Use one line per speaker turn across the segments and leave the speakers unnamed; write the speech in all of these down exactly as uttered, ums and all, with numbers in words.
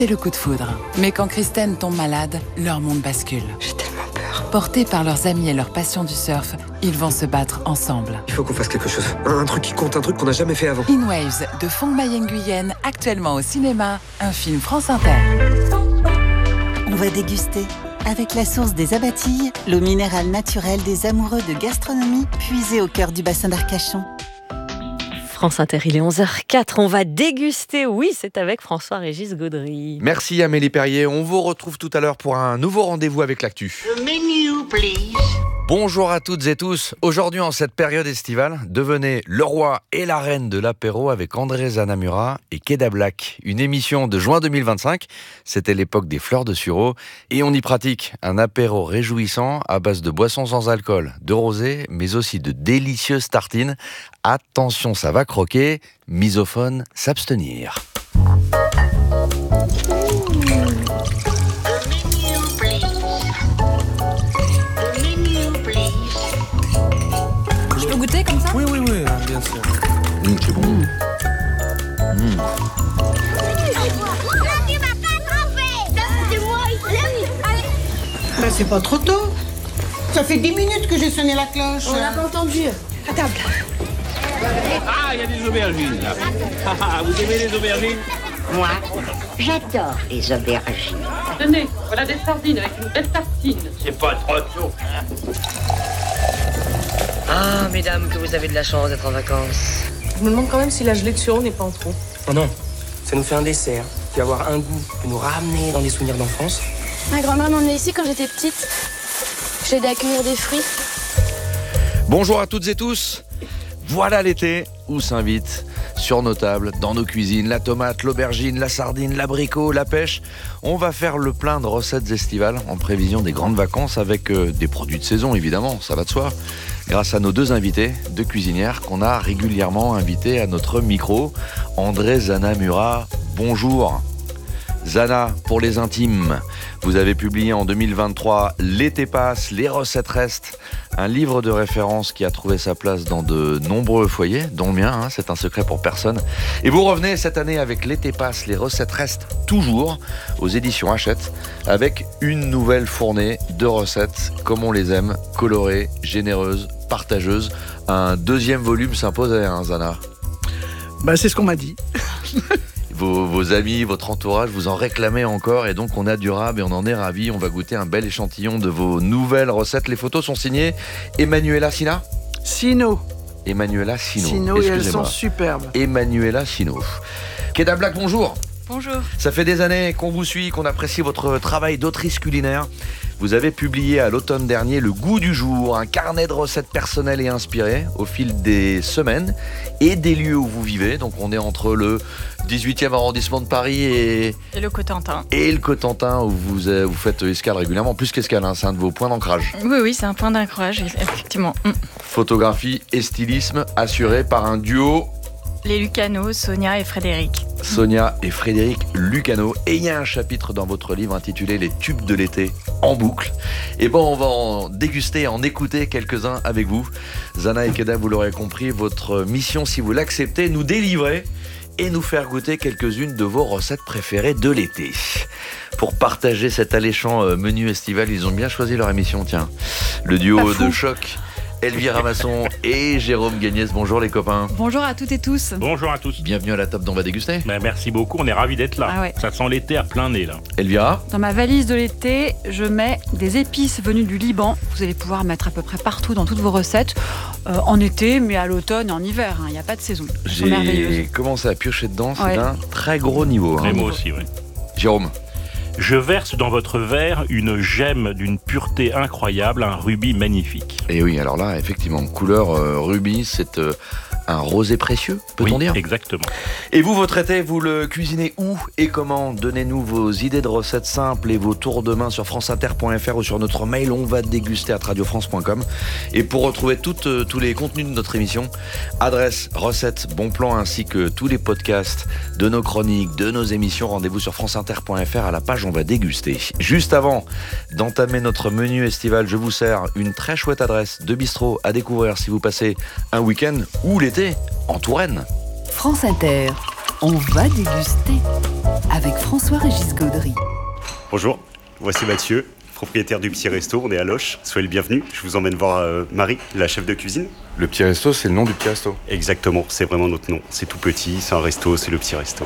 C'est le coup de foudre. Mais quand Kristen tombe malade, leur monde bascule.
J'ai tellement peur.
Portés par leurs amis et leur passion du surf, ils vont se battre ensemble.
Il faut qu'on fasse quelque chose. Un, un truc qui compte, un truc qu'on n'a jamais fait avant.
In Waves de Phong Mai Nguyen, actuellement au cinéma, un film France Inter.
On va déguster. Avec la source des Abatilles, l'eau minérale naturelle des amoureux de gastronomie, puisée au cœur du bassin d'Arcachon.
France Inter, il est onze heures quatre, on va déguster, oui, c'est avec François-Régis Gaudry.
Merci Amélie Perrier, on vous retrouve tout à l'heure pour un nouveau rendez-vous avec l'actu.
The menu, please.
Bonjour à toutes et tous. Aujourd'hui, en cette période estivale, devenez le roi et la reine de l'apéro avec André Zanamura et Keda Black. Une émission de juin deux mille vingt-cinq. C'était l'époque des fleurs de sureau. Et on y pratique un apéro réjouissant à base de boissons sans alcool, de rosé, mais aussi de délicieuses tartines. Attention, ça va croquer. Misophone, s'abstenir.
Je peux goûter comme ça ?
Oui, oui, oui, bien sûr.
Mmh, c'est bon. Mmh. Mmh.
Ben, c'est pas trop tôt. Ça fait dix minutes que j'ai sonné la cloche.
On n'a pas entendu. À table.
Ah, il y a des aubergines là. Vous aimez les aubergines ?
Moi, j'adore les aubergines.
Tenez, voilà des sardines avec une belle tartine.
C'est pas trop tôt.
Ah, mesdames, que vous avez de la chance d'être en vacances.
Je me demande quand même si la gelée de sureau n'est pas en trop.
Oh non, ça nous fait un dessert qui va avoir un goût, qui nous ramener dans des souvenirs d'enfance.
Ma grand-mère m'emmenait ici quand j'étais petite. J'ai aidé à cueillir des fruits.
Bonjour à toutes et tous. Voilà l'été où s'invite sur nos tables, dans nos cuisines, la tomate, l'aubergine, la sardine, l'abricot, la pêche. On va faire le plein de recettes estivales en prévision des grandes vacances avec euh, des produits de saison évidemment, ça va de soi. Grâce à nos deux invités, deux cuisinières qu'on a régulièrement invités à notre micro. André Zanamura, bonjour. Zana, pour les intimes, vous avez publié en deux mille vingt-trois « L'été passe, les recettes restent », un livre de référence qui a trouvé sa place dans de nombreux foyers, dont le mien, hein, c'est un secret pour personne. Et vous revenez cette année avec « L'été passe, les recettes restent toujours » aux éditions Hachette, avec une nouvelle fournée de recettes comme on les aime, colorées, généreuses, partageuses. Un deuxième volume s'imposait, hein, Zana.
Bah, c'est ce qu'on m'a dit.
Vos, vos amis, votre entourage vous en réclamez encore et donc on a du rab et on en est ravis. On va goûter un bel échantillon de vos nouvelles recettes. Les photos sont signées Emmanuela Sina
Sino.
Emmanuela Sino.
Sino et elles sont superbes.
Emmanuela Sino. Keda Black, bonjour.
Bonjour.
Ça fait des années qu'on vous suit, qu'on apprécie votre travail d'autrice culinaire. Vous avez publié à l'automne dernier Le Goût du jour, un carnet de recettes personnelles et inspirées au fil des semaines et des lieux où vous vivez. Donc on est entre le dix-huitième arrondissement de Paris et...
Et le Cotentin.
Et le Cotentin où vous, euh, vous faites escale régulièrement, plus qu'escale, hein, c'est un de vos points d'ancrage.
Oui, oui, c'est un point d'ancrage, effectivement. Mm.
Photographie et stylisme assurés par un duo...
Les Lucano, Sonia et Frédéric.
Sonia et Frédéric Lucano. Et il y a un chapitre dans votre livre intitulé « Les tubes de l'été en boucle ». Et bon, on va en déguster, en écouter quelques-uns avec vous. Zana et Keda, vous l'aurez compris, votre mission, si vous l'acceptez, nous délivrer et nous faire goûter quelques-unes de vos recettes préférées de l'été. Pour partager cet alléchant menu estival, ils ont bien choisi leur émission, tiens. Le duo de choc... Elvira Masson et Jérôme Gagnès. Bonjour les copains.
Bonjour à toutes et tous.
Bonjour à tous.
Bienvenue à la table d'On va déguster.
Ben, merci beaucoup, on est ravis d'être là.
Ah ouais.
Ça sent l'été à plein nez là.
Elvira.
Dans ma valise de l'été, je mets des épices venues du Liban. Vous allez pouvoir mettre à peu près partout dans toutes vos recettes. Euh, en été, mais à l'automne et en hiver. Il hein, n'y a pas de saison. Elles sont merveilleuses.
J'ai commencé à piocher dedans, c'est
ouais.
d'un très gros niveau.
Très
hein.
moi aussi, oui.
Jérôme.
Je verse dans votre verre une gemme d'une pureté incroyable, un rubis magnifique.
Et oui, alors là, effectivement, couleur euh, rubis, c'est euh, un rosé précieux, peut-on
oui,
dire ?
Exactement.
Et vous, votre été, vous le cuisinez où et comment ? Donnez-nous vos idées de recettes simples et vos tours de main sur franceinter point f r ou sur notre mail on va déguster arobase radio france point com. Et pour retrouver toutes, euh, tous les contenus de notre émission, adresse, recettes, bons plans ainsi que tous les podcasts de nos chroniques, de nos émissions, rendez-vous sur franceinter point f r à la page on va déguster. Juste avant d'entamer notre menu estival, je vous sers une très chouette adresse de bistrot à découvrir si vous passez un week-end ou l'été en Touraine.
France Inter. On va déguster avec François-Régis Gaudry.
Bonjour, voici Mathieu, propriétaire du Petit Resto. On est à Loches. Soyez le bienvenu. Je vous emmène voir euh, Marie, la chef de cuisine.
Le Petit Resto, c'est le nom du Petit Resto.
Exactement, c'est vraiment notre nom. C'est tout petit, c'est un resto, c'est le Petit Resto.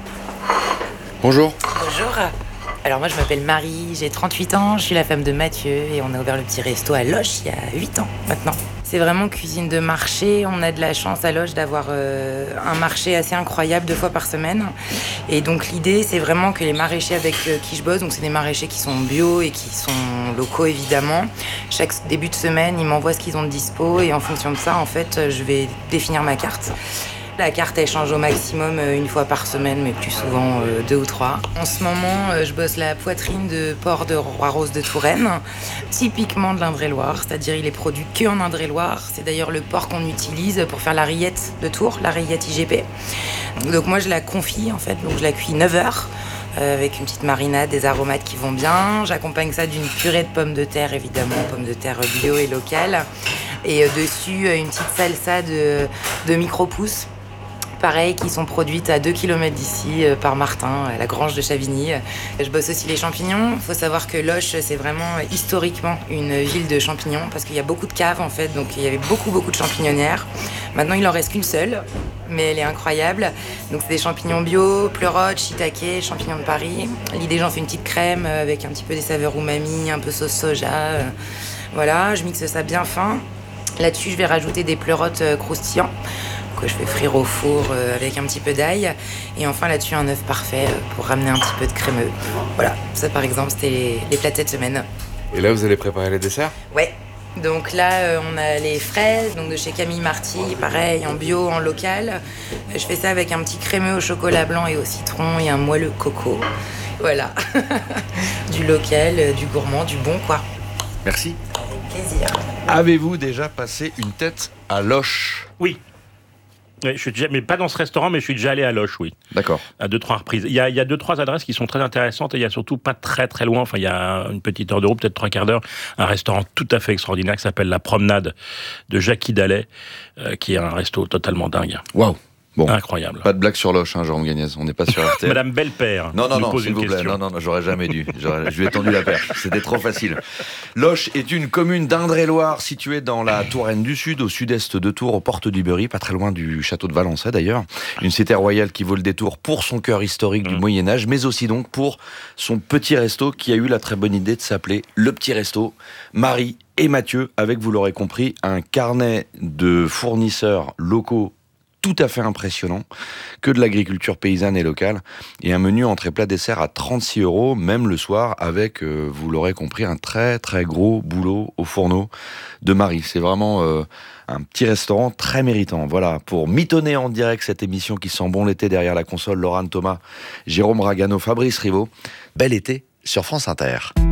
Bonjour.
Bonjour. Alors moi je m'appelle Marie, j'ai trente-huit ans, je suis la femme de Mathieu et on a ouvert le Petit Resto à Loches il y a huit ans maintenant. C'est vraiment cuisine de marché, on a de la chance à Loches d'avoir euh, un marché assez incroyable deux fois par semaine. Et donc l'idée c'est vraiment que les maraîchers avec euh, qui je bosse, donc c'est des maraîchers qui sont bio et qui sont locaux évidemment, chaque début de semaine ils m'envoient ce qu'ils ont de dispo et en fonction de ça en fait je vais définir ma carte. La carte, elle change au maximum une fois par semaine, mais plus souvent euh, deux ou trois. En ce moment, euh, je bosse la poitrine de porc de Roi-Rose de Touraine, typiquement de l'Indre-et-Loire, c'est-à-dire il est produit que en Indre-et-Loire. C'est d'ailleurs le porc qu'on utilise pour faire la rillette de Tours, la rillette I G P. Donc moi, je la confie en fait, donc je la cuis neuf heures. Euh, avec une petite marinade, des aromates qui vont bien. J'accompagne ça d'une purée de pommes de terre, évidemment, pommes de terre bio et locales. Et euh, dessus, une petite salsa de, de micro-pousses. Pareil, qui sont produites à deux kilomètres d'ici, euh, par Martin, à la grange de Chavigny. Je bosse aussi les champignons. Il faut savoir que Loches, c'est vraiment euh, historiquement une ville de champignons, parce qu'il y a beaucoup de caves, en fait, donc il y avait beaucoup, beaucoup de champignonnières. Maintenant, il en reste qu'une seule, mais elle est incroyable. Donc, c'est des champignons bio, pleurotes, shiitake, champignons de Paris. L'idée, j'en fais une petite crème euh, avec un petit peu des saveurs umami, un peu sauce soja. Euh, voilà, je mixe ça bien fin. Là-dessus, je vais rajouter des pleurotes euh, croustillants, que je fais frire au four euh, avec un petit peu d'ail. Et enfin là-dessus un œuf parfait euh, pour ramener un petit peu de crémeux. Voilà, ça par exemple c'était les, les plats de cette semaine.
Et là vous allez préparer les desserts ?
Ouais, donc là euh, on a les fraises donc de chez Camille Marty, pareil en bio, en local. Je fais ça avec un petit crémeux au chocolat blanc et au citron et un moelleux coco. Voilà, du local, euh, du gourmand, du bon quoi.
Merci.
Avec plaisir.
Avez-vous déjà passé une tête à Loches ?
Oui. Ouais, je suis déjà, mais pas dans ce restaurant, mais je suis déjà allé à Loches, oui.
D'accord.
À deux, trois reprises. Il y a, il y a deux, trois adresses qui sont très intéressantes et il y a surtout pas très, très loin, enfin, il y a une petite heure de route, peut-être trois quarts d'heure, un restaurant tout à fait extraordinaire qui s'appelle La Promenade de Jackie Dallet, euh, qui est un resto totalement dingue.
Waouh! Bon,
incroyable.
Pas de blague sur Loches, hein, Jérôme Gagnès. On n'est pas sur R T L.
Madame Belpère.
Non, non,
nous
non,
pose
s'il
une
vous plaît.
question.
Non, non, non, j'aurais jamais dû. J'aurais, je lui ai tendu la perche. C'était trop facile. Loches est une commune d'Indre-et-Loire située dans la Touraine du Sud, au sud-est de Tours, aux portes du Berry, pas très loin du château de Valençay d'ailleurs. Une cité royale qui vaut le détour pour son cœur historique mmh. du Moyen-Âge, mais aussi donc pour son petit resto qui a eu la très bonne idée de s'appeler Le Petit Resto. Marie et Mathieu, avec, vous l'aurez compris, un carnet de fournisseurs locaux tout à fait impressionnant, que de l'agriculture paysanne et locale, et un menu entrée plat dessert à trente-six euros, même le soir, avec, euh, vous l'aurez compris, un très très gros boulot au fourneau de Marie. C'est vraiment euh, un petit restaurant très méritant. Voilà, pour mitonner en direct cette émission qui sent bon l'été derrière la console, Laurent Thomas, Jérôme Ragano, Fabrice Rivaud, bel été sur France Inter.